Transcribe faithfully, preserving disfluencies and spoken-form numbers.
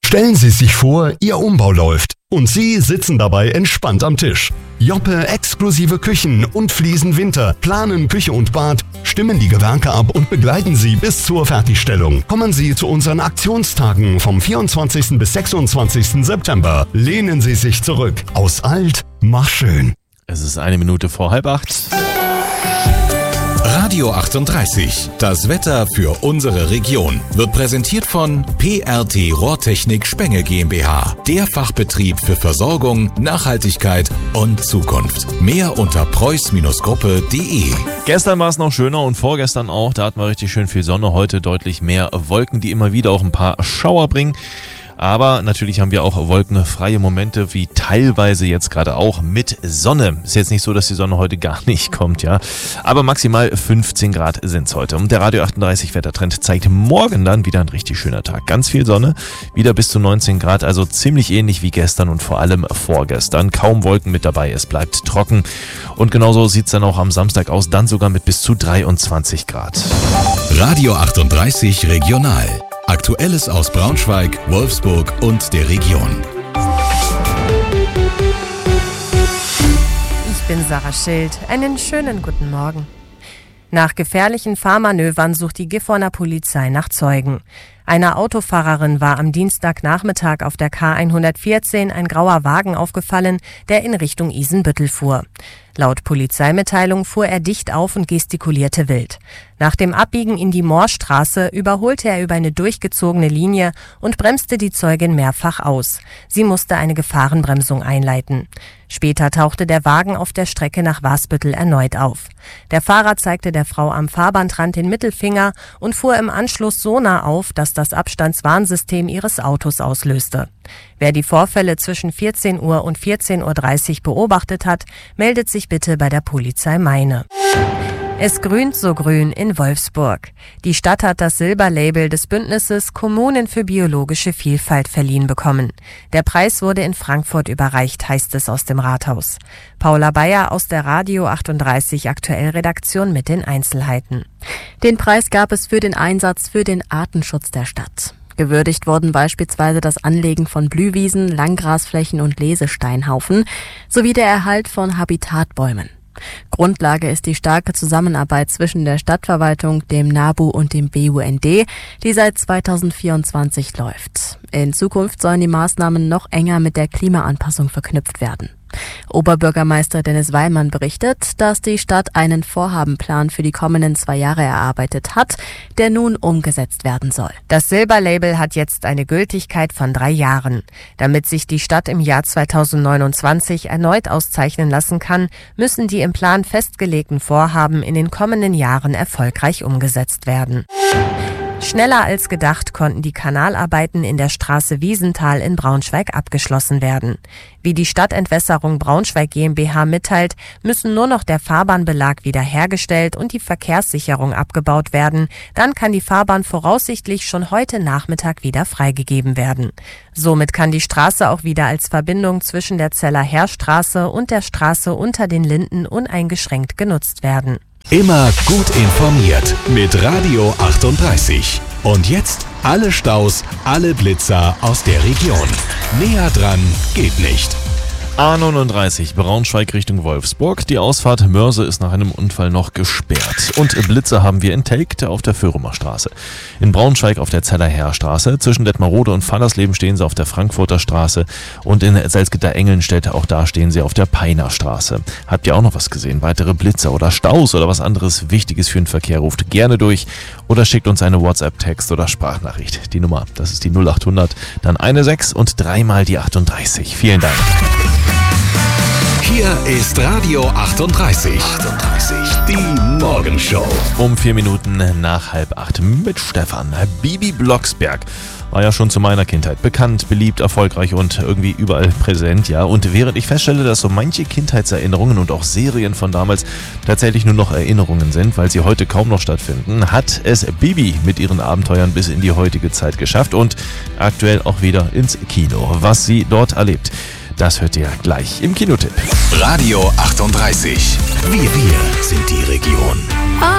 Stellen Sie sich vor, Ihr Umbau läuft und Sie sitzen dabei entspannt am Tisch. Joppe exklusive Küchen und Fliesen Winter planen Küche und Bad, stimmen die Gewerke ab und begleiten Sie bis zur Fertigstellung. Kommen Sie zu unseren Aktionstagen vom vierundzwanzigsten bis sechsundzwanzigsten September. Lehnen Sie sich zurück. Aus alt, mach schön. Es ist eine Minute vor halb acht. Radio achtunddreißig, das Wetter für unsere Region, wird präsentiert von P R T Rohrtechnik Spenge GmbH, der Fachbetrieb für Versorgung, Nachhaltigkeit und Zukunft. Mehr unter preuß Gruppe punkt de. Gestern war es noch schöner und vorgestern auch, da hatten wir richtig schön viel Sonne, heute deutlich mehr Wolken, die immer wieder auch ein paar Schauer bringen. Aber natürlich haben wir auch wolkenfreie Momente, wie teilweise jetzt gerade auch mit Sonne. Ist jetzt nicht so, dass die Sonne heute gar nicht kommt, ja. Aber maximal fünfzehn Grad sind es heute. Und der Radio achtunddreißig Wettertrend zeigt morgen dann wieder ein richtig schöner Tag. Ganz viel Sonne, wieder bis zu neunzehn Grad, also ziemlich ähnlich wie gestern und vor allem vorgestern. Kaum Wolken mit dabei, es bleibt trocken. Und genauso sieht es dann auch am Samstag aus, dann sogar mit bis zu dreiundzwanzig Grad. Radio achtunddreißig Regional. Aktuelles aus Braunschweig, Wolfsburg und der Region. Ich bin Sarah Schild. Einen schönen guten Morgen. Nach gefährlichen Fahrmanövern sucht die Gifhorner Polizei nach Zeugen. Einer Autofahrerin war am Dienstagnachmittag auf der K hundertvierzehn ein grauer Wagen aufgefallen, der in Richtung Isenbüttel fuhr. Laut Polizeimitteilung fuhr er dicht auf und gestikulierte wild. Nach dem Abbiegen in die Moorstraße überholte er über eine durchgezogene Linie und bremste die Zeugin mehrfach aus. Sie musste eine Gefahrenbremsung einleiten. Später tauchte der Wagen auf der Strecke nach Wasbüttel erneut auf. Der Fahrer zeigte der Frau am Fahrbahnrand den Mittelfinger und fuhr im Anschluss so nah auf, dass das Abstandswarnsystem ihres Autos auslöste. Wer die Vorfälle zwischen vierzehn Uhr und vierzehn Uhr dreißig beobachtet hat, meldet sich bitte bei der Polizei Meine. Es grünt so grün in Wolfsburg. Die Stadt hat das Silberlabel des Bündnisses Kommunen für biologische Vielfalt verliehen bekommen. Der Preis wurde in Frankfurt überreicht, heißt es aus dem Rathaus. Paula Bayer aus der Radio achtunddreißig Aktuell Redaktion mit den Einzelheiten. Den Preis gab es für den Einsatz für den Artenschutz der Stadt. Gewürdigt wurden beispielsweise das Anlegen von Blühwiesen, Langgrasflächen und Lesesteinhaufen sowie der Erhalt von Habitatbäumen. Grundlage ist die starke Zusammenarbeit zwischen der Stadtverwaltung, dem NABU und dem B U N D, die seit zweitausendvierundzwanzig läuft. In Zukunft sollen die Maßnahmen noch enger mit der Klimaanpassung verknüpft werden. Oberbürgermeister Dennis Weilmann berichtet, dass die Stadt einen Vorhabenplan für die kommenden zwei Jahre erarbeitet hat, der nun umgesetzt werden soll. Das Silberlabel hat jetzt eine Gültigkeit von drei Jahren. Damit sich die Stadt im Jahr zweitausendneunundzwanzig erneut auszeichnen lassen kann, müssen die im Plan festgelegten Vorhaben in den kommenden Jahren erfolgreich umgesetzt werden. Schneller als gedacht konnten die Kanalarbeiten in der Straße Wiesenthal in Braunschweig abgeschlossen werden. Wie die Stadtentwässerung Braunschweig GmbH mitteilt, müssen nur noch der Fahrbahnbelag wiederhergestellt und die Verkehrssicherung abgebaut werden. Dann kann die Fahrbahn voraussichtlich schon heute Nachmittag wieder freigegeben werden. Somit kann die Straße auch wieder als Verbindung zwischen der Zeller Heerstraße und der Straße unter den Linden uneingeschränkt genutzt werden. Immer gut informiert mit Radio achtunddreißig. Und jetzt alle Staus, alle Blitzer aus der Region. Näher dran geht nicht. A neununddreißig Braunschweig Richtung Wolfsburg. Die Ausfahrt Mörse ist nach einem Unfall noch gesperrt. Und Blitzer haben wir in Telgte auf der Föhrumer Straße. In Braunschweig auf der Zeller Heerstraße. Zwischen Detmarode und Fallersleben stehen sie auf der Frankfurter Straße. Und in Salzgitter-Engelnstedt, auch da stehen sie auf der Peiner Straße. Habt ihr auch noch was gesehen? Weitere Blitzer oder Staus oder was anderes Wichtiges für den Verkehr? Ruft gerne durch oder schickt uns eine WhatsApp-Text oder Sprachnachricht. Die Nummer, das ist die null achthundert, dann eine sechs und dreimal die achtunddreißig. Vielen Dank. Hier ist Radio achtunddreißig. achtunddreißig. Die Morgenshow. Um vier Minuten nach halb acht mit Stefan. Bibi Blocksberg war ja schon zu meiner Kindheit bekannt, beliebt, erfolgreich und irgendwie überall präsent, ja. Und während ich feststelle, dass so manche Kindheitserinnerungen und auch Serien von damals tatsächlich nur noch Erinnerungen sind, weil sie heute kaum noch stattfinden, hat es Bibi mit ihren Abenteuern bis in die heutige Zeit geschafft und aktuell auch wieder ins Kino. Was sie dort erlebt, das hört ihr gleich im Kinotipp. Radio achtunddreißig. Wir, wir sind die Region.